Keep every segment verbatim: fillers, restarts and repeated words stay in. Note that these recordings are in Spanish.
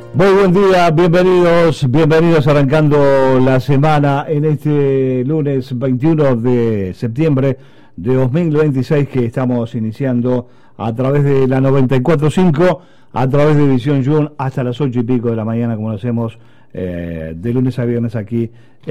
Muy buen día, bienvenidos, bienvenidos arrancando la semana en este lunes veintiuno de septiembre de dos mil veintiséis que estamos iniciando a través de la noventa y cuatro punto cinco, a través de Visión Jun hasta las ocho y pico de la mañana, como lo hacemos eh, de lunes a viernes aquí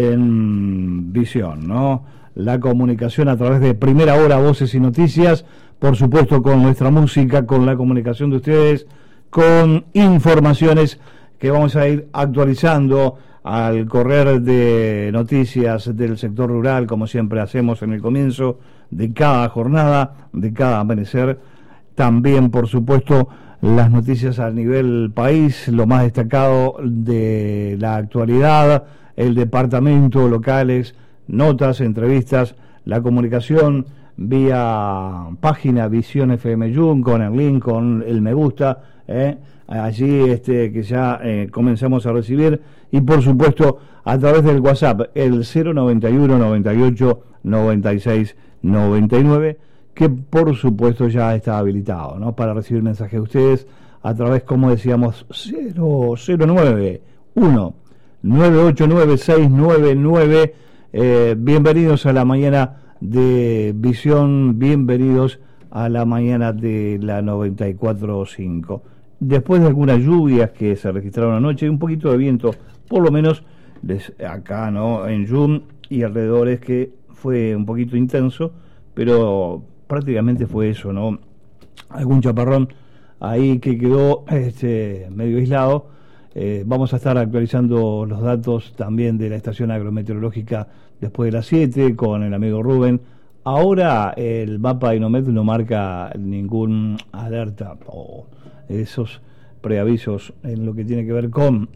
en Visión, ¿no? La comunicación a través de Primera Hora, Voces y Noticias, por supuesto con nuestra música, con la comunicación de ustedes, con informaciones que vamos a ir actualizando al correr de noticias del sector rural, como siempre hacemos en el comienzo de cada jornada, de cada amanecer. También, por supuesto, las noticias a nivel país, lo más destacado de la actualidad, el departamento, locales, notas, entrevistas, la comunicación vía página Visión F M Jun, con el link, con el me gusta, eh, allí este que ya eh, comenzamos a recibir, y por supuesto a través del WhatsApp, el cero noventa y uno noventa y ocho noventa y seis noventa y nueve, que por supuesto ya está habilitado, ¿no?, para recibir mensajes de ustedes a través, como decíamos, cero nueve uno nueve ocho nueve seis nueve nueve. Eh, bienvenidos a la mañana de Visión, bienvenidos a la mañana de la noventa y cuatro punto cinco. Después de algunas lluvias que se registraron anoche, un poquito de viento, por lo menos les, acá, ¿no?, en Jun y alrededores, que fue un poquito intenso, pero prácticamente fue eso, ¿no? Algún chaparrón ahí que quedó este, medio aislado. Eh, vamos a estar actualizando los datos también de la estación agrometeorológica después de las siete con el amigo Rubén. Ahora el mapa Inomet no marca ningún alerta o esos preavisos en lo que tiene que ver con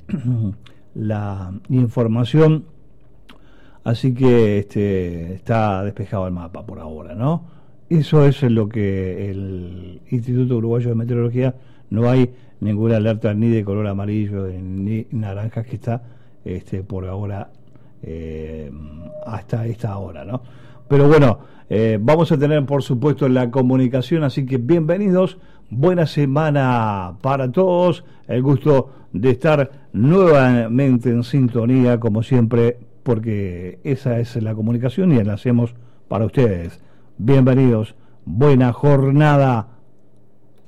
la información, así que este, está despejado el mapa por ahora, ¿no? Eso es lo que el Instituto Uruguayo de Meteorología, no hay ninguna alerta ni de color amarillo ni naranja, que está este, por ahora eh, hasta esta hora, ¿no? Pero bueno, eh, vamos a tener por supuesto la comunicación, así que bienvenidos, buena semana para todos, el gusto de estar nuevamente en sintonía como siempre, porque esa es la comunicación y la hacemos para ustedes. Bienvenidos, buena jornada.